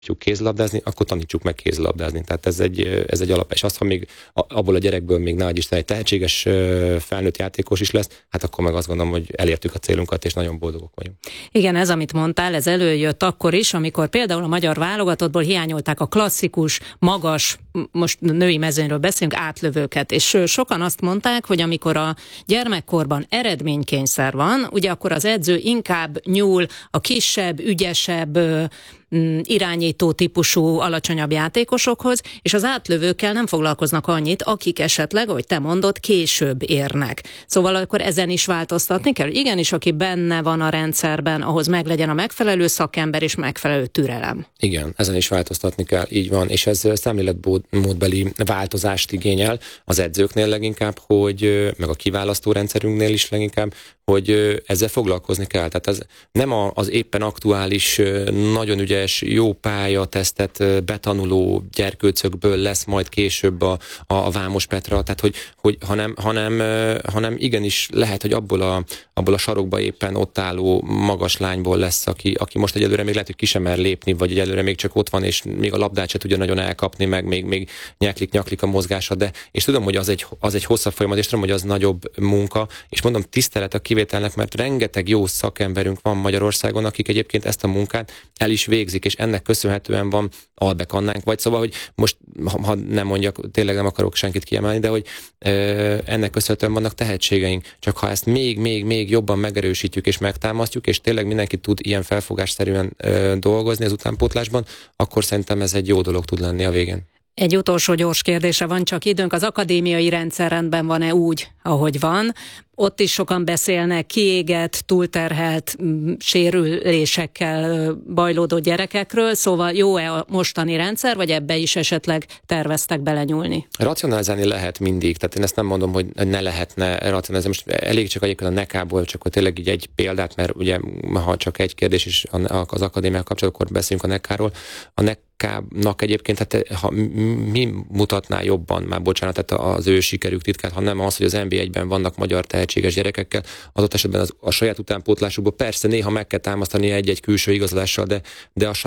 kézilabdázni, akkor tanítsuk meg kézilabdázni. Tehát ez egy alap. És azt, ha még abból a gyerekből még nagy Isten egy tehetséges felnőtt játékos is lesz, hát akkor meg azt gondolom, hogy elértük a célunkat, és nagyon boldogok vagyunk. Igen, ez, amit mondtál, ez előjött akkor is, amikor például a magyar válogatottból hiányolták a klasszikus, magas, most női mezőnyről beszélünk, átlövőket. És sokan azt mondták, hogy amikor a gyermekkorban eredménykényszer van, ugye akkor az edző inkább nyúl a kisebb, ügyesebb, irányító típusú, alacsonyabb játékosokhoz, és az átlövőkkel nem foglalkoznak annyit, akik esetleg, ahogy te mondod, később érnek. Szóval akkor ezen is változtatni kell. Igenis, aki benne van a rendszerben, ahhoz meglegyen a megfelelő szakember és megfelelő türelem. Igen, ezen is változtatni kell, így van, és ez szemléletmódbeli változást igényel az edzőknél leginkább, hogy meg a kiválasztó rendszerünknél is leginkább, hogy ezzel foglalkozni kell. Tehát ez nem az éppen aktuális, nagyon ügyes, jó pályatesztet betanuló gyerkőcökből lesz majd később a Vámos Petra, tehát hanem igenis lehet, hogy abból a sarokba éppen ott álló magas lányból lesz, aki most egyelőre még lehet, hogy ki sem mer lépni, vagy egyelőre még csak ott van, és még a labdát se tudja nagyon elkapni, meg még nyaklik a mozgása, de és tudom, hogy az egy hosszabb folyamat, és tudom, hogy az nagyobb munka, és mondom, tisztelet a kivételnek, mert rengeteg jó szakemberünk van Magyarországon, akik egyébként ezt a munkát el is végzik, és ennek köszönhetően van Albek Annánk, vagy szóval, hogy most, ha nem mondjak, tényleg nem akarok senkit kiemelni, de hogy ennek köszönhetően vannak tehetségeink. Csak ha ezt még jobban megerősítjük és megtámasztjuk, és tényleg mindenki tud ilyen felfogásszerűen dolgozni az utánpótlásban, akkor szerintem ez egy jó dolog tud lenni a végén. Egy utolsó gyors kérdése van csak időnk. Az akadémiai rendszerrendben van-e úgy, ahogy van? Ott is sokan beszélnek kiégett, túlterhelt, sérülésekkel bajlódó gyerekekről, szóval jó-e a mostani rendszer, vagy ebbe is esetleg terveztek belenyúlni? Racionalizálni lehet mindig, tehát én ezt nem mondom, hogy ne lehetne racionalizálni. Most elég csak egyébként a NECA-ból, csak hogy tényleg így egy példát, mert ugye ha csak egy kérdés is az akadémiával kapcsolatban, akkor beszélünk a NECA-ról. A NECA-nak egyébként, hát, ha mi mutatná jobban, már bocsánat, tehát az ő sikerük titkát, hanem az, hogy az NB1-ben vannak magyar tehetséges gyerekekkel, adott esetben a saját utánpótlásukból persze néha meg kell támasztani egy-egy külső igazolással, de a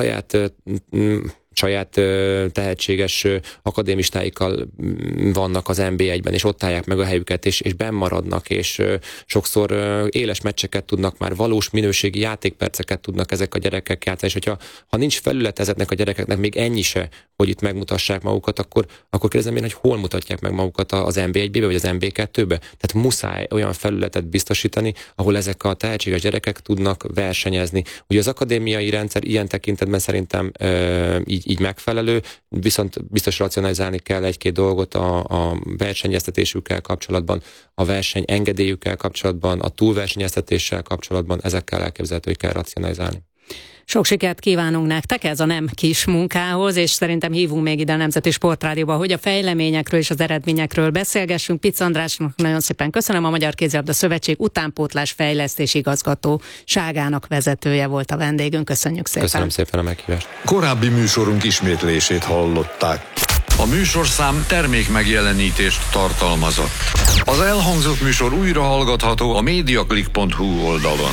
saját tehetséges akadémistáikkal vannak az NB1-ben, és ott állják meg a helyüket, és bennmaradnak, és sokszor éles meccseket tudnak, már valós minőségi játékperceket tudnak ezek a gyerekek játszani, és hogyha nincs felület ezeknek a gyerekeknek még ennyi se, hogy itt megmutassák magukat, akkor kérdezem én, hogy hol mutatják meg magukat az NB1-be, vagy az NB2-be. Tehát muszáj olyan felületet biztosítani, ahol ezek a tehetséges gyerekek tudnak versenyezni. Ugye az akadémiai rendszer ilyen tekintetben szerintem így megfelelő, viszont biztos racionalizálni kell egy-két dolgot a versenyeztetésükkel kapcsolatban, a versenyengedélyükkel kapcsolatban, a túlversenyeztetéssel kapcsolatban, ezekkel elképzelhető, hogy kell racionalizálni. Sok sikert kívánunk nektek ez a nem kis munkához, és szerintem hívunk még ide a Nemzeti Sportrádióba, hogy a fejleményekről és az eredményekről beszélgessünk. Pic Andrásnak nagyon szépen köszönöm, a Magyar Kézilabda Szövetség utánpótlás fejlesztési igazgatóságának vezetője volt a vendégünk. Köszönjük szépen. Köszönöm szépen a meghívást. Korábbi műsorunk ismétlését hallották. A műsorszám termék megjelenítést tartalmazott. Az elhangzott műsor újra hallgatható a mediaclick.hu oldalon.